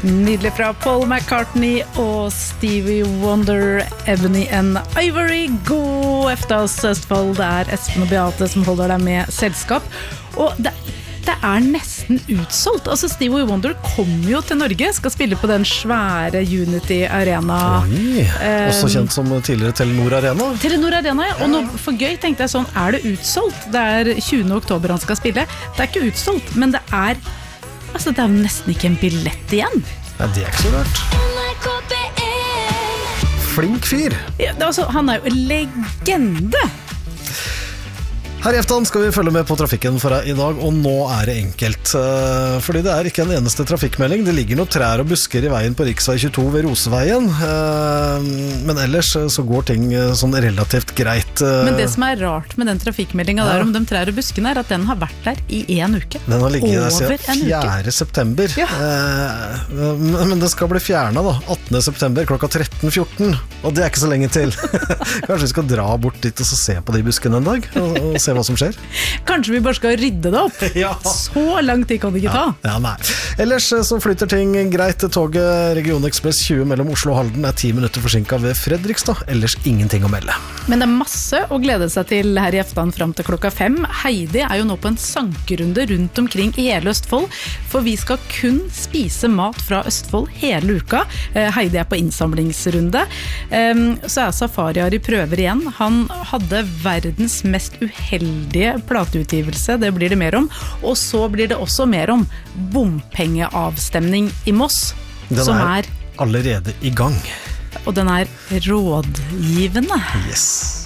Nydelig fra Paul McCartney og Stevie Wonder, Ebony and Ivory. God eftas Østfold, det Espen og Beate som holder deg med selskap. Og det nesten utsolgt. Altså Stevie Wonder kom jo til Norge, skal spille på den svære Unity Arena. Oi, også kjent som tidligere Telenor Arena. Telenor Arena, ja. Og nå, for gøy tenkte jeg sånn, det utsolgt? Det 20. oktober han skal spille. Det ikke utsolgt, men det altså det jo nesten ikke en billett igjen. Ja, det ikke så rart. Flink fyr. Ja, altså, han jo en legende. Her I eftan skal vi følge med på trafikken for deg I dag, og nå det enkelt. Fordi det ikke en eneste trafikkmelding. Det ligger noen trær og busker I veien på riksvei 22 ved Roseveien. Men ellers så går ting sånn relativt greit. Men det som rart med den trafikkmeldingen der om de trær og buskene at den har vært der I en uke. Den har ligget der siden 4. september. Ja. Men det skal bli fjernet da, 18. september klokka 13:14. Og det ikke så lenge til. Kanskje vi skal dra bort dit og så se på de buskene en dag, og se hva som skjer. Kanskje vi bare skal rydde det opp. Ja. Så lang tid kan det ikke ta. Ja, nei. Ellers så flytter ting greit. Toget Regionekspress 20 mellom Oslo og Halden 10 minutter forsinket ved Fredrikstad. Ellers ingenting å melde. Men det masse å glede seg til her I eftan frem til klokka 5. Heidi jo nå på en sankerunde rundt omkring I hele Østfold, for vi skal kun spise mat fra Østfold hele uka. Heidi på innsamlingsrunde. Så Safari I prøver igjen. Han hadde verdens mest uheldige plateutgivelse, det blir det mer om. Og så blir det også mer om bompengeavstemning I Moss, den som allerede I gang. Og den rådgivende. Yes.